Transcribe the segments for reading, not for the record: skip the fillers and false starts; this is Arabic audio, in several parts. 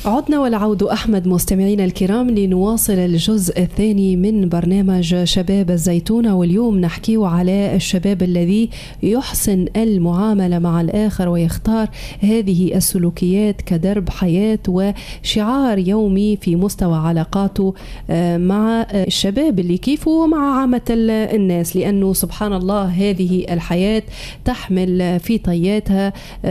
عدنا والعود أحمد مستمعينا الكرام لنواصل الجزء الثاني من برنامج شباب الزيتونة، واليوم نحكي على الشباب الذي يحسن المعاملة مع الآخر ويختار هذه السلوكيات كدرب حياة وشعار يومي في مستوى علاقاته مع الشباب اللي كيفه ومع عامة الناس، لأنه سبحان الله هذه الحياة تحمل في طياتها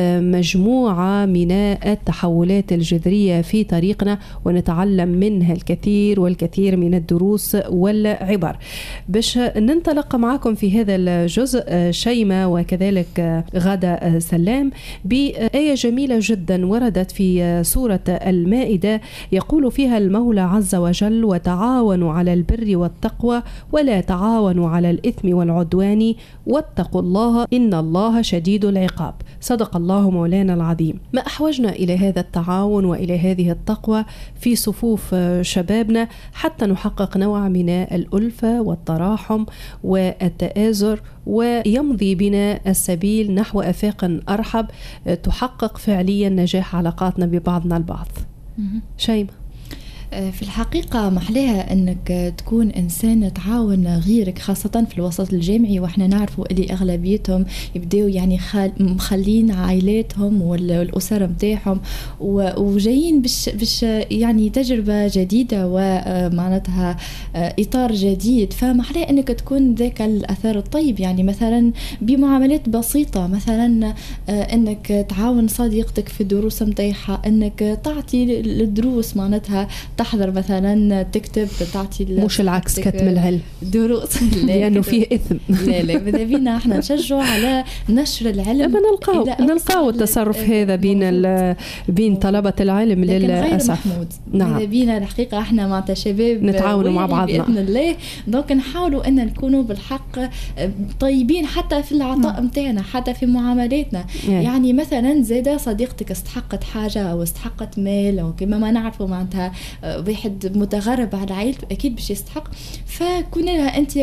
مجموعة من التحولات الجذرية في طريقنا، ونتعلم منها الكثير والكثير من الدروس والعبر. باش ننطلق معكم في هذا الجزء شيماء وكذلك غادة سلام بآية جميلة جدا وردت في سورة المائدة، يقول فيها المولى عز وجل: وتعاونوا على البر والتقوى ولا تعاونوا على الإثم والعدوان واتقوا الله إن الله شديد العقاب. صدق الله مولانا العظيم. ما أحوجنا إلى هذا التعاون وإلى هذه التقوى في صفوف شبابنا حتى نحقق نوع من الألفة والتراحم والتآزر، ويمضي بنا السبيل نحو آفاق أرحب تحقق فعليا نجاح علاقاتنا ببعضنا البعض. شيماء، في الحقيقة محلاها أنك تكون إنسان تعاون غيرك، خاصة في الوسط الجامعي، وإحنا نعرفوا اللي أغلبيتهم يبدأوا يعني مخلين عائلاتهم والأسر متاعهم وجايين بش يعني تجربة جديدة ومعناتها إطار جديد. فمحلاها أنك تكون ذاك الأثر الطيب، يعني مثلا بمعاملات بسيطة، مثلا أنك تعاون صديقتك في الدروس متاعها، أنك تعطي الدروس معناتها تحضر مثلا تكتب تعطي مش العكس كتم العلم دروس لأنه فيه إثم. لا ماذا بينا احنا نشجع على نشر العلم. نلقاو التصرف هذا بين طلبة العلم للأسف. نعم. ماذا بينا الحقيقة احنا مع شباب نتعاونوا مع بعضنا بإذن الله، دونك نحاولوا أن نكونوا بالحق طيبين حتى في العطاء متاعنا، حتى في معاملاتنا. يعني مثلا زادة صديقتك استحقت حاجة أو استحقت مال أو كما ما نعرفوا معناتها واحد متغرب على عائلته أكيد باش يستحق، فكون لها أنت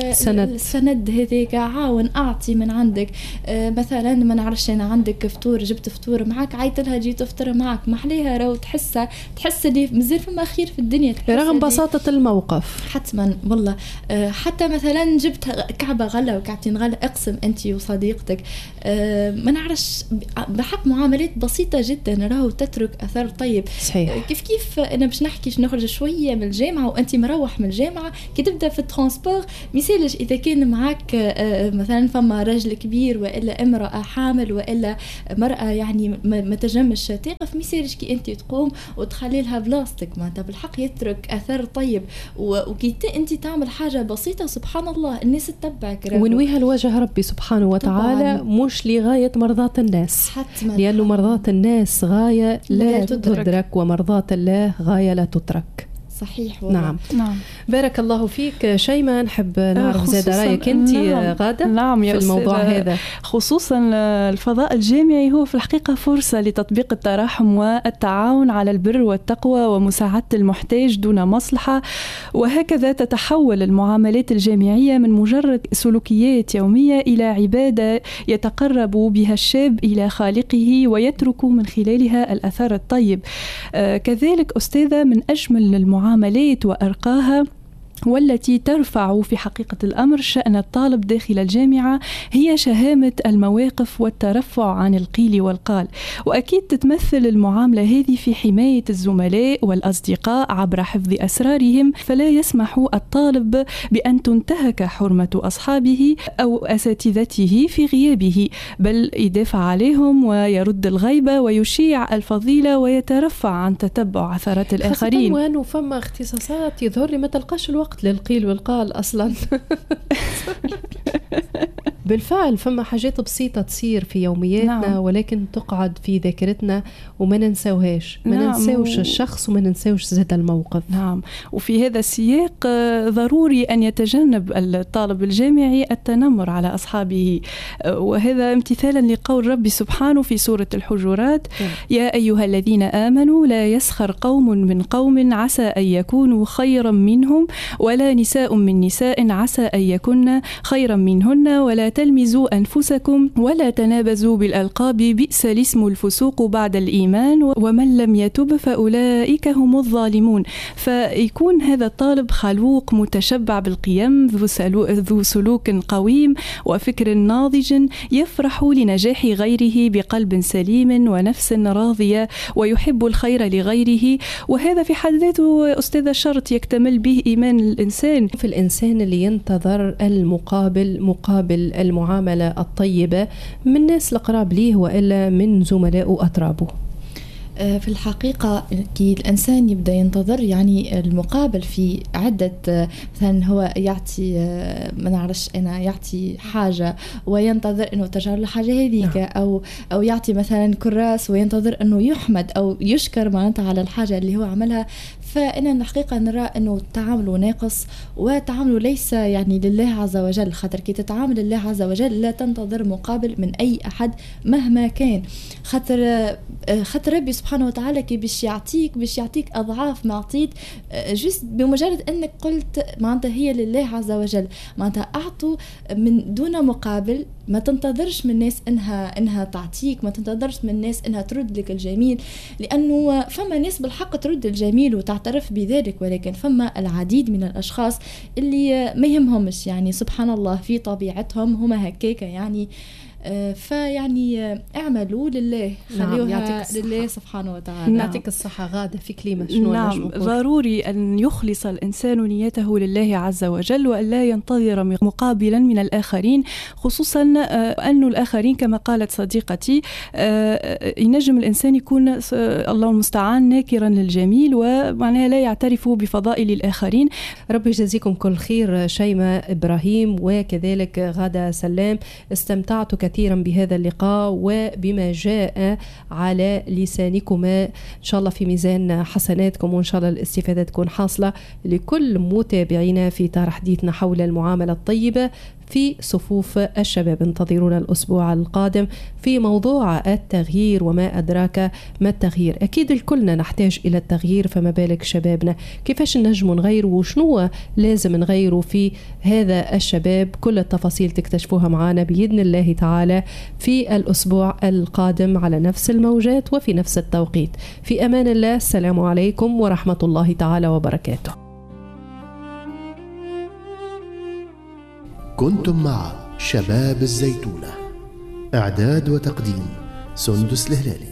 السند هذاك، عاون أعطي من عندك. مثلا ما نعرفش أنا عندك فطور، جبت فطور معك، عيط لها جيت تفطر معك، محليها راهو تحس اللي مازال فما خير في الدنيا رغم بساطة الموقف. حتما والله. حتى مثلا جبت كعبة غلة وكعبتين غلة، اقسم أنت وصديقتك. ما نعرفش بحق معاملات بسيطة جدا راهو تترك أثر طيب. صحيح. كيف أنا باش نحكيش نخرج شوية من الجامعة وأنت مروح من الجامعة، كي تبدأ في الترانسبور مثالش إذا كان معك مثلا فما رجل كبير وإلا امرأة حامل وإلا مرأة يعني ما تجمش تقف، مثالش كي أنت تقوم وتخلي لها بلاستيك، ما بالحق يترك أثر طيب. وكي أنت تعمل حاجة بسيطة سبحان الله الناس تتبعك، ونويها الوجه ربي سبحانه وتعالى طبعاً. مش لغاية مرضاة الناس، لأنه مرضاة الناس غاية لا تدرك ومرضاة الله غاية لا تترك. صحيح والله. نعم. بارك الله فيك شيماء. نحب نعرف زاد رأيك أنت غادة في الموضوع هذا، خصوصا الفضاء الجامعي هو في الحقيقة فرصة لتطبيق التراحم والتعاون على البر والتقوى ومساعدة المحتاج دون مصلحة، وهكذا تتحول المعاملات الجامعية من مجرد سلوكيات يومية إلى عبادة يتقرب بها الشاب إلى خالقه ويترك من خلالها الأثر الطيب. كذلك أستاذة، من أجمل المعاملات وأرقاها والتي ترفع في حقيقة الأمر شأن الطالب داخل الجامعة هي شهامة المواقف والترفع عن القيل والقال. وأكيد تتمثل المعاملة هذه في حماية الزملاء والأصدقاء عبر حفظ أسرارهم، فلا يسمح الطالب بأن تنتهك حرمة أصحابه أو أساتذته في غيابه، بل يدافع عليهم ويرد الغيبة ويشيع الفضيلة ويترفع عن تتبع عثرات الآخرين. وأنه فما اختصاصات يظهر لي ما تلقاش الوقت للقيل والقال أصلا. بالفعل فما حاجات بسيطة تصير في يومياتنا، نعم. ولكن تقعد في ذاكرتنا وما ننسوهاش، ما نعم. ننسوش الشخص وما ننسوش زاد الموقف. نعم. وفي هذا السياق ضروري أن يتجنب الطالب الجامعي التنمر على أصحابه، وهذا امتثالا لقول ربي سبحانه في سورة الحجرات: يا أيها الذين آمنوا لا يسخر قوم من قوم عسى أن يكونوا خيرا منهم ولا نساء من نساء عسى أن يكن خيرا منهن ولا تلمزوا أنفسكم ولا تنابزوا بالألقاب، بئس الاسم الفسوق بعد الإيمان ومن لم يتب فأولئك هم الظالمون. فيكون هذا الطالب خلوق متشبع بالقيم، ذو سلوك قويم وفكر ناضج، يفرح لنجاح غيره بقلب سليم ونفس راضية، ويحب الخير لغيره. وهذا في حد ذاته أستاذ شرط يكتمل به إيمان الإنسان. في الإنسان اللي ينتظر مقابل المعاملة الطيبة من الناس القراب ليه وإلا من زملائه وأترابه. في الحقيقة كي الإنسان يبدأ ينتظر يعني المقابل في عدة، مثلا هو يعطي ما نعرفش أنا يعطي حاجة وينتظر أنه تجار الحاجة هذيك، أو يعطي مثلا كراس وينتظر أنه يحمد أو يشكر معناتها على الحاجة اللي هو عملها. فأنا الحقيقة نرى أنه تعامله ناقص، وتعامله ليس يعني لله عز وجل، خاطر كي تتعامل لله عز وجل لا تنتظر مقابل من أي أحد مهما كان، خاطر ربي سبحانه وتعالى كي باش يعطيك أضعاف ما عطيت جست بمجرد أنك قلت معناتها هي لله عز وجل. معناتها أعطوا من دون مقابل، ما تنتظرش من الناس إنها تعطيك، ما تنتظرش من الناس إنها ترد لك الجميل، لأنه فما ناس بالحق ترد الجميل وتعترف بذلك، ولكن فما العديد من الأشخاص اللي ما يهمهمش، يعني سبحان الله في طبيعتهم هما هكاك يعني. فيعني اعملوا لله، خليوها لله سبحانه وتعالى. يعطيك الصحة. غادة في كلمة شنو؟ نعم، ضروري أن يخلص الإنسان نيته لله عز وجل وأن لا ينتظر مقابلا من الآخرين، خصوصا أن الآخرين كما قالت صديقتي ينجم الإنسان يكون الله المستعان ناكرا للجميل ومعناها لا يعترف بفضائل الآخرين. ربي يجزيكم كل خير شيماء إبراهيم وكذلك غادة سلام، استمتعت كثيرا بهذا اللقاء وبما جاء على لسانكما، إن شاء الله في ميزان حسناتكم، وإن شاء الله الاستفادة تكون حاصلة لكل متابعينا في إطار حديثنا حول المعاملة الطيبة في صفوف الشباب. انتظرونا الأسبوع القادم في موضوع التغيير، وما أدراك ما التغيير. أكيد الكلنا نحتاج إلى التغيير، فما بالك شبابنا، كيفاش نجم نغيره وشنو لازم نغيره في هذا الشباب. كل التفاصيل تكتشفوها معنا بإذن الله تعالى في الأسبوع القادم على نفس الموجات وفي نفس التوقيت. في أمان الله، السلام عليكم ورحمة الله تعالى وبركاته. كنتم مع شباب الزيتونة، إعداد وتقديم سندس الهلالي.